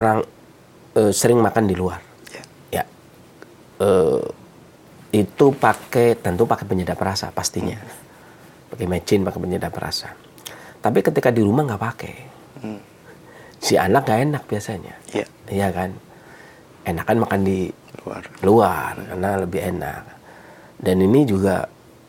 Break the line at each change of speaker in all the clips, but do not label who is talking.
orang sering makan di luar, ya, itu tentu pakai penyedap rasa pastinya, pakai mecin, pakai penyedap rasa. Tapi ketika di rumah nggak pakai, si anak nggak enak biasanya, iya kan? Enakan makan di luar karena lebih enak. Dan ini juga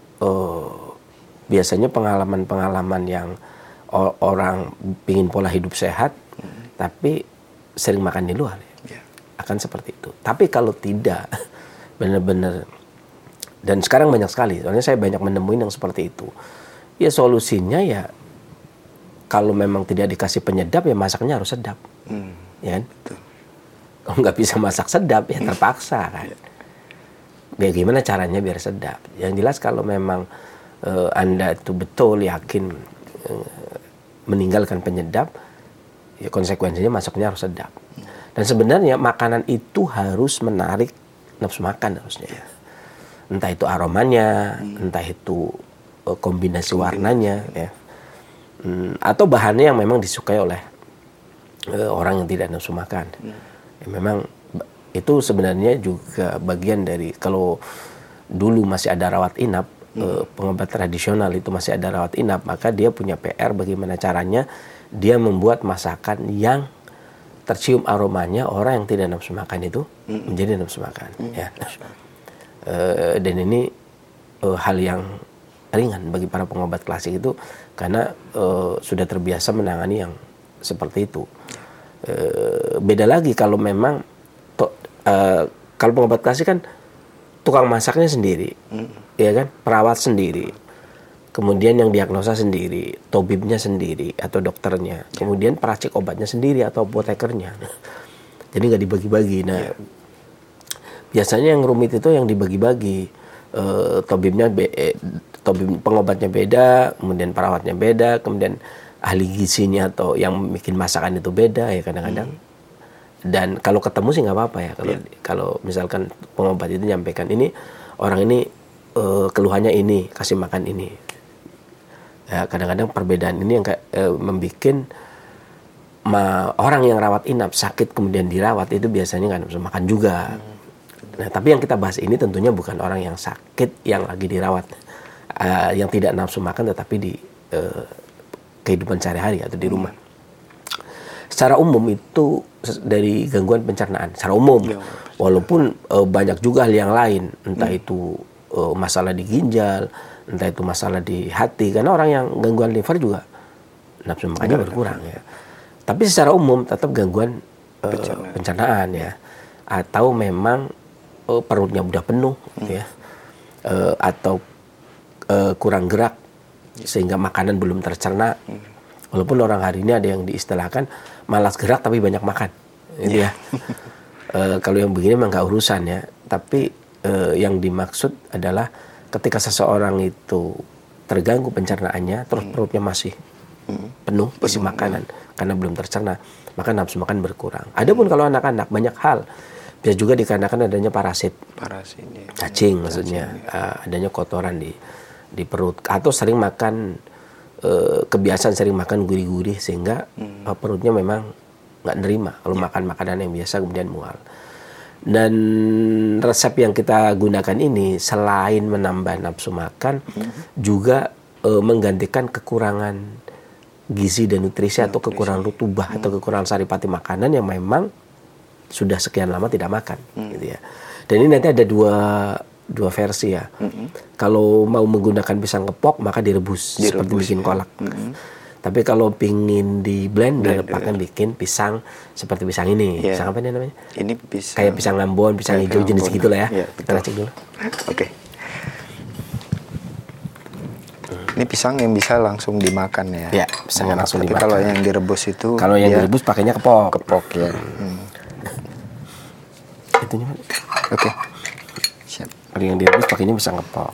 biasanya pengalaman-pengalaman yang orang pingin pola hidup sehat, tapi sering makan di luar, akan seperti itu. Tapi kalau tidak, benar-benar, dan sekarang banyak sekali, soalnya saya banyak menemuin yang seperti itu. Ya solusinya ya, kalau memang tidak dikasih penyedap ya masaknya harus sedap, ya kan? Kalau nggak bisa masak sedap ya terpaksa kan. Ya gimana caranya biar sedap? Yang jelas kalau memang Anda itu betul yakin meninggalkan penyedap, ya konsekuensinya masaknya harus sedap. Dan sebenarnya makanan itu harus menarik nafsu makan harusnya. Entah itu aromanya, entah itu kombinasi warnanya, ya. Atau bahannya yang memang disukai oleh orang yang tidak nafsu makan. Ya, memang itu sebenarnya juga bagian dari, kalau dulu masih ada rawat inap, pengobat tradisional itu masih ada rawat inap, maka dia punya PR bagaimana caranya dia membuat masakan yang tercium aromanya orang yang tidak nafsu makan itu menjadi nafsu makan, ya. Dan ini hal yang ringan bagi para pengobat klasik itu karena sudah terbiasa menangani yang seperti itu. Beda lagi kalau memang kalau pengobat klasik kan tukang masaknya sendiri, ya kan, perawat sendiri, kemudian yang diagnosa sendiri, tabibnya sendiri atau dokternya, kemudian peracik obatnya sendiri atau apotekernya. Jadi nggak dibagi-bagi. Nah, biasanya yang rumit itu yang dibagi-bagi. Tabib pengobatnya beda, kemudian perawatnya beda, kemudian ahli gizinya atau yang bikin masakan itu beda, ya kadang-kadang. Dan kalau ketemu sih nggak apa-apa ya. Kalau misalkan pengobat itu nyampaikan ini, orang ini keluhannya ini, kasih makan ini. Ya, kadang-kadang perbedaan ini yang membuat orang yang rawat inap sakit kemudian dirawat itu biasanya nggak nafsu makan juga. Nah, tapi yang kita bahas ini tentunya bukan orang yang sakit yang lagi dirawat, yang tidak nafsu makan tetapi di kehidupan sehari-hari atau di rumah. Secara umum itu dari gangguan pencernaan, secara umum. Walaupun banyak juga hal yang lain, entah itu masalah di ginjal, entah itu masalah di hati, karena orang yang gangguan liver juga nafsu makannya berkurang, ya. Tapi secara umum tetap gangguan pencernaan, ya. Atau memang perutnya udah penuh, gitu ya. Atau kurang gerak sehingga makanan belum tercerna. Walaupun orang hari ini ada yang diistilahkan malas gerak tapi banyak makan, gitu ya. Kalau yang begini memang nggak urusan, ya. Tapi yang dimaksud adalah ketika seseorang itu terganggu pencernaannya, terus perutnya masih penuh isi makanan karena belum tercerna, maka nafsu makan berkurang. Adapun kalau anak-anak, banyak hal bisa juga dikarenakan adanya parasit cacing, maksudnya adanya kotoran di perut, atau sering makan kebiasaan sering makan gurih-gurih sehingga perutnya memang nggak nerima kalau makan makanan yang biasa kemudian mual. Dan resep yang kita gunakan ini selain menambah nafsu makan, juga menggantikan kekurangan gizi dan nutrisi atau kekurangan rutubah atau kekurangan saripati makanan yang memang sudah sekian lama tidak makan, gitu ya. Dan ini nanti ada dua versi, ya. Kalau mau menggunakan pisang kepok maka direbus seperti bikin kolak. Tapi kalau pingin di blender, pakai bikin pisang seperti pisang ini. Pisang apa ini namanya?
Ini pisang
kayak pisang Ambon, pisang hijau jenis gitu lah, ya. Kita racik dulu.
Oke. Ini pisang yang bisa langsung dimakan, ya.
Ya, pisang yang langsung dimakan.
Kalau yang direbus itu,
kalau yang direbus pakainya kepok.
Kepok, ya.
Itunya.
Oke. Siap.
Kalau yang direbus pakainya pisang kepok.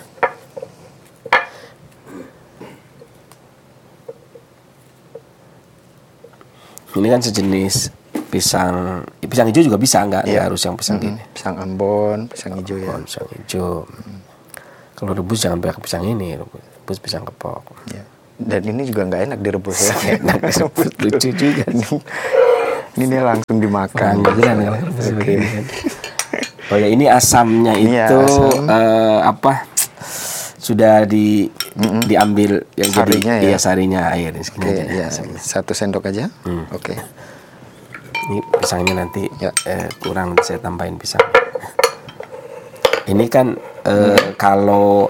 Ini kan sejenis pisang hijau juga bisa, nggak harus yang pisang gini.
Pisang Ambon, pisang hijau, ya.
Pisang hijau. Kalau rebus jangan pakai pisang ini, rebus pisang kepok.
Ya. Dan ini juga nggak enak direbus, ya.
Enak, lucu juga.
Ini dia langsung dimakan.
Panggilan kalau rebus begini kan. Oh ya, ini asamnya
Iya,
itu
asam.
Sudah diambil yang
Sarinya
jadi
ya?
sarinya air segini
Oke,
aja.
ya. 1 sendok aja. Oke.
Ini pisangnya nanti
Ya.
kurang, saya tambahin pisang. Ini kan kalau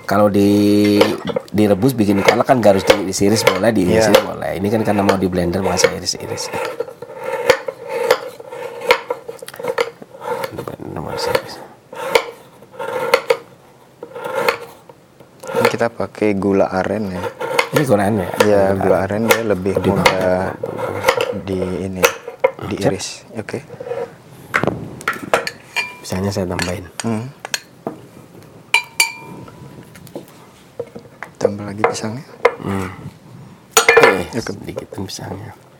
direbus bikin kolak kan gak harus diiris boleh, diirisin boleh. Ini kan karena mau di blender masa iris-iris.
Ini kita pakai gula aren ya.
Ini gorengan ya?
Ya, gula aren dia lebih mudah diiris. Oke.
Pisangnya saya tambahin.
Tambah lagi pisangnya.
Sedikitan pisangnya.